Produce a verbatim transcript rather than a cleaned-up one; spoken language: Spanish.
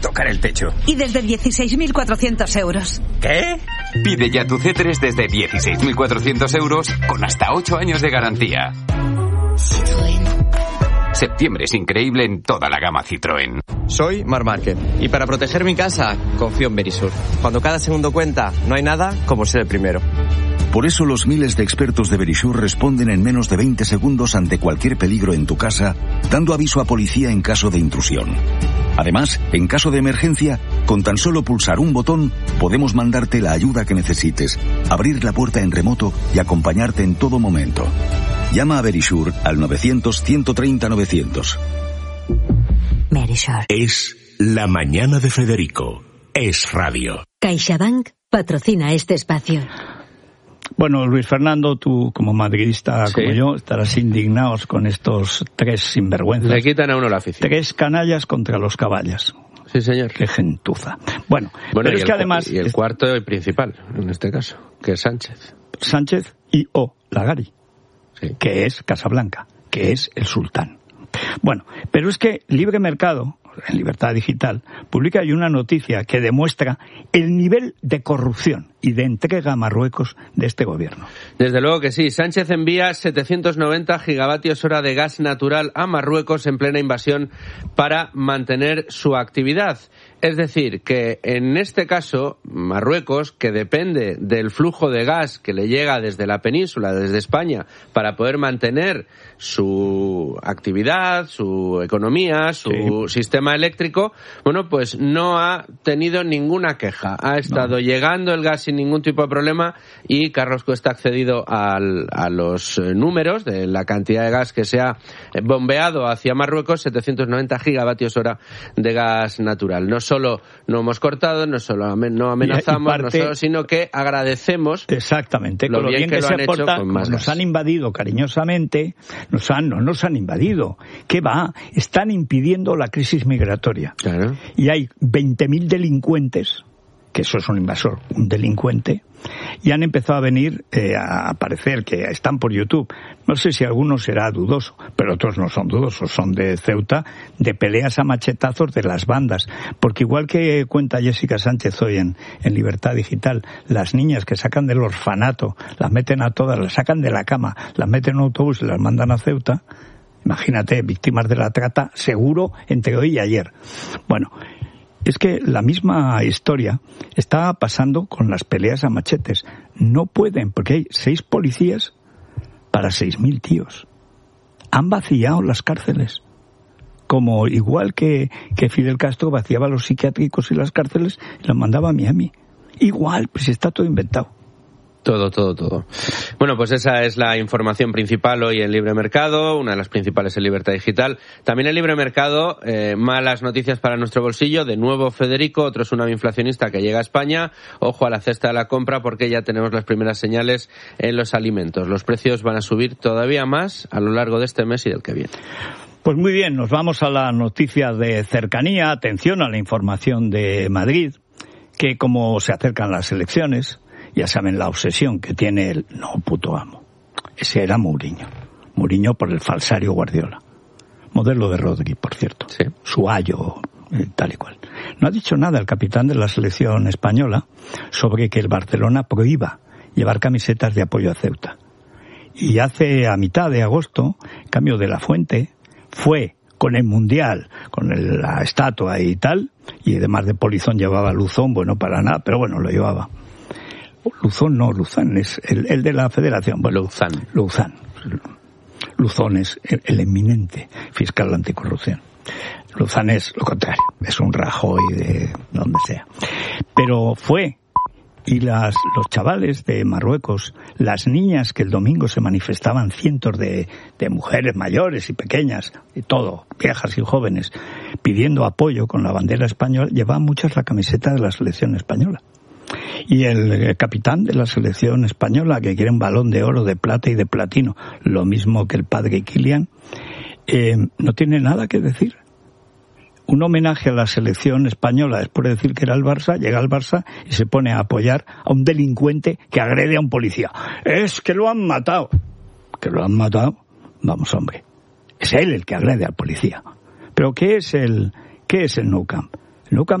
tocar el techo. Y desde dieciséis mil cuatrocientos euros. ¿Qué? Pide ya tu C tres desde dieciséis mil cuatrocientos euros con hasta ocho años de garantía. Citroën. Septiembre es increíble en toda la gama Citroën. Soy Marc Márquez y para proteger mi casa confío en Verisur. Cuando cada segundo cuenta, no hay nada como ser el primero. Por eso los miles de expertos de Verisur responden en menos de veinte segundos ante cualquier peligro en tu casa, dando aviso a policía en caso de intrusión. Además, en caso de emergencia, con tan solo pulsar un botón, podemos mandarte la ayuda que necesites, abrir la puerta en remoto y acompañarte en todo momento. Llama a Verisur al novecientos, ciento treinta, novecientos. Verisur. Es La Mañana de Federico. Es radio. CaixaBank patrocina este espacio. Bueno, Luis Fernando, tú como madridista sí. como yo, estarás indignados con estos tres sinvergüenzas. Le quitan a uno la afición. Tres canallas contra los caballas. Sí, señor. Qué gentuza. Bueno, bueno pero es el, que además... Y el cuarto y principal, en este caso, que es Sánchez. Sánchez y o Lagari, sí. que es Casablanca, que es el sultán. Bueno, pero es que Libre Mercado, en Libertad Digital, publica hoy una noticia que demuestra el nivel de corrupción y de entrega a Marruecos de este gobierno. Desde luego que sí. Sánchez envía setecientos noventa gigavatios hora de gas natural a Marruecos en plena invasión para mantener su actividad. Es decir, que en este caso, Marruecos, que depende del flujo de gas que le llega desde la península, desde España, para poder mantener su actividad, su economía, su sí. sistema eléctrico, bueno, pues no ha tenido ninguna queja. Ha estado no. llegando el gas sin ningún tipo de problema y Carlos Cuesta ha accedido al, a los números de la cantidad de gas que se ha bombeado hacia Marruecos, setecientos noventa gigavatios hora de gas natural. No solo no hemos cortado, no solo no amenazamos, parte, no solo, sino que agradecemos exactamente lo con lo bien, bien que, que se lo han aporta, hecho con más nos gas. Han invadido cariñosamente, nos han, no nos han invadido. ¿Qué va? Están impidiendo la crisis migratoria. Claro. Y hay veinte mil delincuentes, que eso es un invasor, un delincuente, y han empezado a venir eh, a aparecer, que están por YouTube. No sé si alguno será dudoso, pero otros no son dudosos, son de Ceuta, de peleas a machetazos de las bandas. Porque igual que cuenta Jessica Sánchez hoy en, en Libertad Digital, las niñas que sacan del orfanato, las meten a todas, las sacan de la cama, las meten en un autobús y las mandan a Ceuta. Imagínate, víctimas de la trata, seguro, entre hoy y ayer. Bueno, es que la misma historia está pasando con las peleas a machetes. No pueden, porque hay seis policías para seis mil tíos. Han vaciado las cárceles. Como igual que, que Fidel Castro vaciaba los psiquiátricos y las cárceles y los mandaba a Miami. Igual, pues está todo inventado. Todo, todo, todo. Bueno, pues esa es la información principal hoy en Libre Mercado, una de las principales en Libertad Digital. También en Libre Mercado, eh, malas noticias para nuestro bolsillo. De nuevo Federico, otro tsunami inflacionista que llega a España. Ojo a la cesta de la compra porque ya tenemos las primeras señales en los alimentos. Los precios van a subir todavía más a lo largo de este mes y del que viene. Pues muy bien, nos vamos a la noticia de cercanía. Atención a la información de Madrid, que como se acercan las elecciones, ya saben la obsesión que tiene el no puto amo. Ese era Mourinho. Mourinho por el falsario Guardiola. Modelo de Rodri, por cierto. Sí. Su ayo, tal y cual. No ha dicho nada el capitán de la selección española sobre que el Barcelona prohíba llevar camisetas de apoyo a Ceuta. Y hace a mitad de agosto, en cambio de la Fuente, fue con el Mundial, con el, la estatua y tal, y además de polizón llevaba luzón, bueno, para nada, pero bueno, lo llevaba. Luzón no, Luzán es el, el de la Federación. Bueno, Luzán. Luzán. Luzón es el, el eminente fiscal anticorrupción. Luzán es lo contrario, es un Rajoy de donde sea. Pero fue, y las, los chavales de Marruecos, las niñas que el domingo se manifestaban, cientos de, de mujeres mayores y pequeñas, y todo, viejas y jóvenes, pidiendo apoyo con la bandera española, llevaban muchas la camiseta de la selección española. Y el capitán de la selección española, que quiere un balón de oro, de plata y de platino, lo mismo que el padre Kylian, eh, no tiene nada que decir. Un homenaje a la selección española después de decir que era el Barça, llega al Barça y se pone a apoyar a un delincuente que agrede a un policía. Es que lo han matado. ¿Que lo han matado? Vamos, hombre. Es él el que agrede al policía. ¿Pero qué es el, qué es el Nou Camp? No